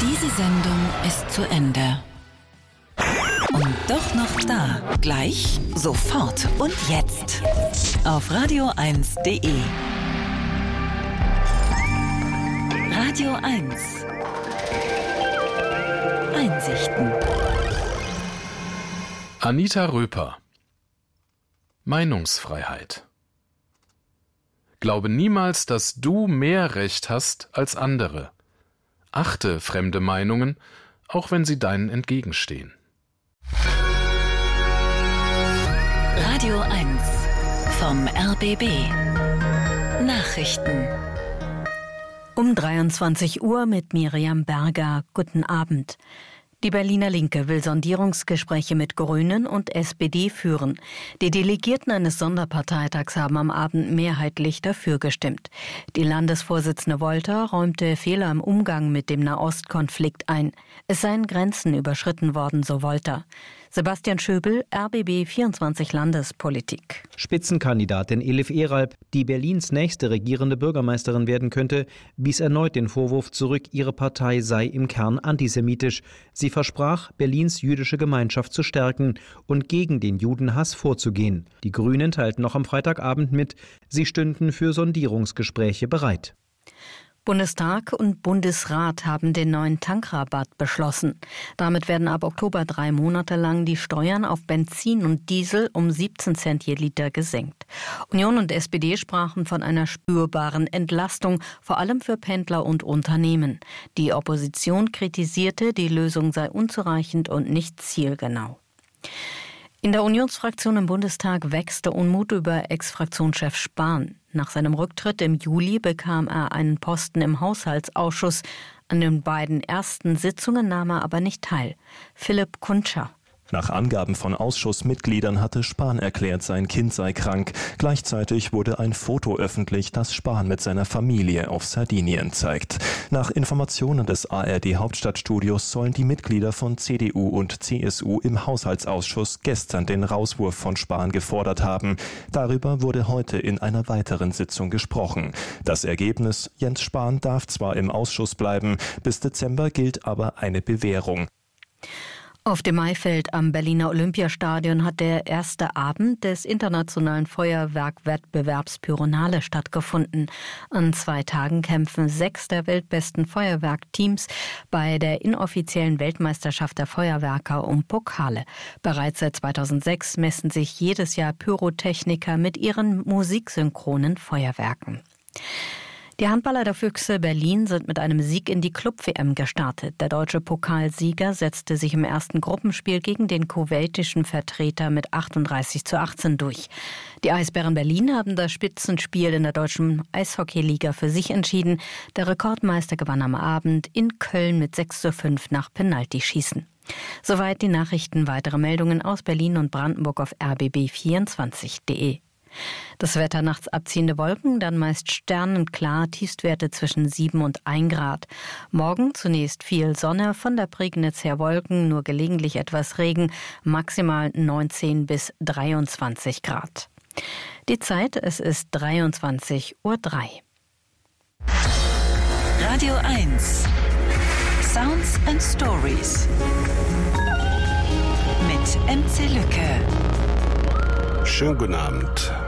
Diese Sendung ist zu Ende. Und doch noch da. Gleich, sofort und jetzt. Auf radio1.de. Radio 1. Einsichten. Anita Röper. Meinungsfreiheit. Glaube niemals, dass du mehr Recht hast als andere. Achte fremde Meinungen, auch wenn sie deinen entgegenstehen. Radio 1 vom RBB. Nachrichten. Um 23 Uhr mit Miriam Berger. Guten Abend. Die Berliner Linke will Sondierungsgespräche mit Grünen und SPD führen. Die Delegierten eines Sonderparteitags haben am Abend mehrheitlich dafür gestimmt. Die Landesvorsitzende Wolter räumte Fehler im Umgang mit dem Nahostkonflikt ein. Es seien Grenzen überschritten worden, so Wolter. Sebastian Schöbel, RBB 24 Landespolitik. Spitzenkandidatin Elif Eralp, die Berlins nächste regierende Bürgermeisterin werden könnte, wies erneut den Vorwurf zurück, ihre Partei sei im Kern antisemitisch. Sie versprach, Berlins jüdische Gemeinschaft zu stärken und gegen den Judenhass vorzugehen. Die Grünen teilten noch am Freitagabend mit, sie stünden für Sondierungsgespräche bereit. Bundestag und Bundesrat haben den neuen Tankrabatt beschlossen. Damit werden ab Oktober 3 Monate lang die Steuern auf Benzin und Diesel um 17 Cent je Liter gesenkt. Union und SPD sprachen von einer spürbaren Entlastung, vor allem für Pendler und Unternehmen. Die Opposition kritisierte, die Lösung sei unzureichend und nicht zielgenau. In der Unionsfraktion im Bundestag wächst der Unmut über Ex-Fraktionschef Spahn. Nach seinem Rücktritt im Juli bekam er einen Posten im Haushaltsausschuss. An den beiden ersten Sitzungen nahm er aber nicht teil. Philipp Kuntscher. Nach Angaben von Ausschussmitgliedern hatte Spahn erklärt, sein Kind sei krank. Gleichzeitig wurde ein Foto öffentlich, das Spahn mit seiner Familie auf Sardinien zeigt. Nach Informationen des ARD-Hauptstadtstudios sollen die Mitglieder von CDU und CSU im Haushaltsausschuss gestern den Rauswurf von Spahn gefordert haben. Darüber wurde heute in einer weiteren Sitzung gesprochen. Das Ergebnis: Jens Spahn darf zwar im Ausschuss bleiben, bis Dezember gilt aber eine Bewährung. Auf dem Maifeld am Berliner Olympiastadion hat der erste Abend des internationalen Feuerwerkwettbewerbs Pyronale stattgefunden. An 2 Tagen kämpfen 6 der weltbesten Feuerwerkteams bei der inoffiziellen Weltmeisterschaft der Feuerwerker um Pokale. Bereits seit 2006 messen sich jedes Jahr Pyrotechniker mit ihren musiksynchronen Feuerwerken. Die Handballer der Füchse Berlin sind mit einem Sieg in die Club-WM gestartet. Der deutsche Pokalsieger setzte sich im ersten Gruppenspiel gegen den kuwaitischen Vertreter mit 38:18 durch. Die Eisbären Berlin haben das Spitzenspiel in der deutschen Eishockeyliga für sich entschieden. Der Rekordmeister gewann am Abend in Köln mit 6:5 nach Penaltyschießen. Soweit die Nachrichten. Weitere Meldungen aus Berlin und Brandenburg auf rbb24.de. Das Wetter: nachts abziehende Wolken, dann meist sternenklar, Tiefstwerte zwischen 7 und 1 Grad. Morgen zunächst viel Sonne, von der Prignitz her Wolken, nur gelegentlich etwas Regen, maximal 19 bis 23 Grad. Die Zeit: es ist 23:03 Uhr. Radio 1. Sounds and Stories. Mit MC Lücke. Schönen guten Abend.